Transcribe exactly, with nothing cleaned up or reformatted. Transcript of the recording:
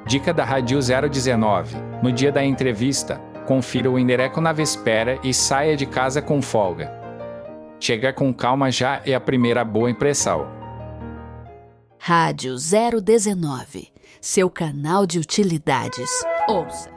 Dica da Rádio zero dezenove. No dia da entrevista, confira o endereço na véspera e saia de casa com folga. Chega com calma já é a primeira boa impressão. Rádio zero dezenove, seu canal de utilidades. Ouça!